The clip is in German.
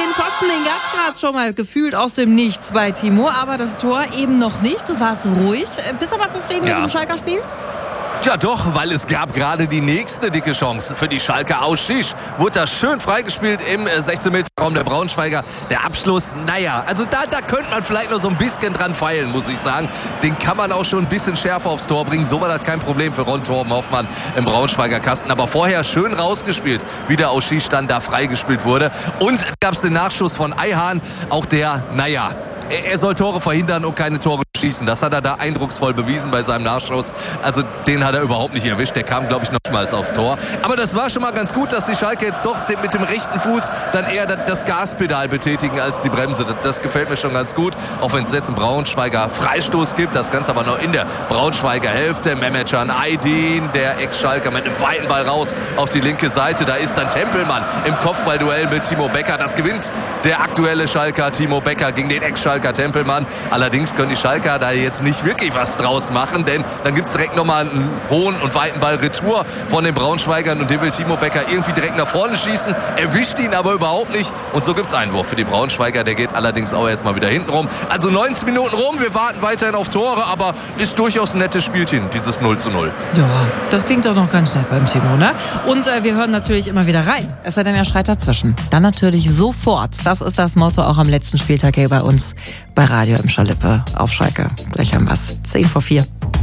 den Pfosten, den gab es gerade schon mal gefühlt aus dem Nichts bei Timo, aber das Tor eben noch nicht. Du warst ruhig. Bist aber zufrieden mit dem Schalker Spiel? Ja doch, weil es gab gerade die nächste dicke Chance für die Schalker. Ausschisch wurde da schön freigespielt im 16-Meter-Raum der Braunschweiger. Der Abschluss, also da könnte man vielleicht noch so ein bisschen dran feilen, muss ich sagen. Den kann man auch schon ein bisschen schärfer aufs Tor bringen. So war das kein Problem für Ron Torben Hoffmann im Braunschweiger Kasten. Aber vorher schön rausgespielt, wie der Ausschisch dann da freigespielt wurde. Und gab es den Nachschuss von Ayhan. Auch der, er soll Tore verhindern und keine Tore schießen. Das hat er da eindrucksvoll bewiesen bei seinem Nachschuss. Also den hat er überhaupt nicht erwischt. Der kam, glaube ich, noch mal aufs Tor. Aber das war schon mal ganz gut, dass die Schalke jetzt doch mit dem rechten Fuß dann eher das Gaspedal betätigen als die Bremse. Das gefällt mir schon ganz gut. Auch wenn es jetzt einen Braunschweiger Freistoß gibt. Das Ganze aber noch in der Braunschweiger Hälfte. Mehmetcan Aydin, der Ex-Schalker, mit einem weiten Ball raus auf die linke Seite. Da ist dann Tempelmann im Kopfballduell mit Timo Becker. Das gewinnt der aktuelle Schalker Timo Becker gegen den Ex-Schalker Tempelmann. Allerdings können die Schalker da jetzt nicht wirklich was draus machen, denn dann gibt es direkt nochmal einen hohen und weiten Ball Retour von den Braunschweigern und den will Timo Becker irgendwie direkt nach vorne schießen, erwischt ihn aber überhaupt nicht und so gibt es Einwurf für die Braunschweiger, der geht allerdings auch erstmal wieder hinten rum. Also 19 Minuten rum, wir warten weiterhin auf Tore, aber ist durchaus ein nettes Spielchen, dieses 0:0. Ja, das klingt doch noch ganz nett beim Timo, ne? Und wir hören natürlich immer wieder rein, es sei denn, er schreit dazwischen. Dann natürlich sofort, das ist das Motto auch am letzten Spieltag hier bei uns bei Radio im Schalippe auf Schalke. Gleich haben wir's. 3:10.